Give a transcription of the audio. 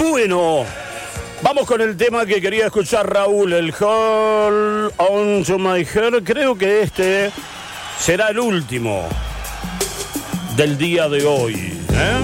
Bueno, vamos con el tema que quería escuchar Raúl, el Hold On To My Heart. Creo que este será el último del día de hoy, ¿eh?